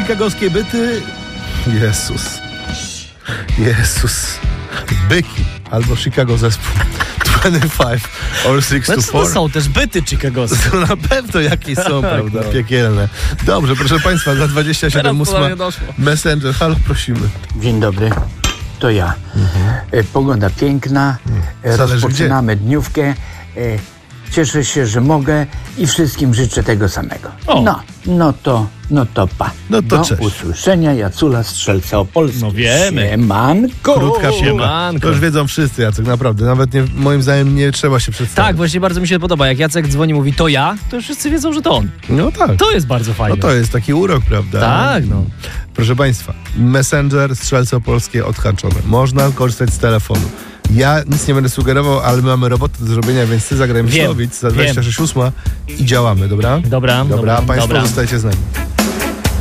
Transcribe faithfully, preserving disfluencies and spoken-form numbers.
chicagowskie byty. Jezus. Jezus. Byki. Albo Chicago zespół. dwadzieścia pięć or six No to co to four. są też byty chicagowskie? To na pewno jakieś są, Tak, prawda? no. Piekielne. Dobrze, proszę Państwa, za dwadzieścia siedem Teraz to ósma nie doszło. Messenger. Halo, prosimy. Dzień dobry, to ja. E, Pogoda piękna, e, Zależy rozpoczynamy dniówkę. E, Cieszę się, że mogę i wszystkim życzę tego samego. O. No, no to, no to pa. No to Do cześć. usłyszenia, Jacula Strzelca Opolski. No wiemy. Siemanko. Krótka piłka. Siemanko. To już wiedzą wszyscy, Jacek, naprawdę. Nawet nie, moim zdaniem nie trzeba się przedstawić. Tak, właśnie bardzo mi się podoba. Jak Jacek dzwoni, mówi to ja, to już wszyscy wiedzą, że to on. No tak. To jest bardzo fajne. No to jest taki urok, prawda? Tak, no. Proszę Państwa, Messenger, Strzelce Opolskie odhaczone. Można korzystać z telefonu. Ja nic nie będę sugerował, ale my mamy robotę do zrobienia, więc Ty zagraj Wiem, Myslowic za wiem. dwadzieścia sześć ósma i działamy, dobra? Dobra, Dobra, dobra, Państwo dobra. zostajecie z nami.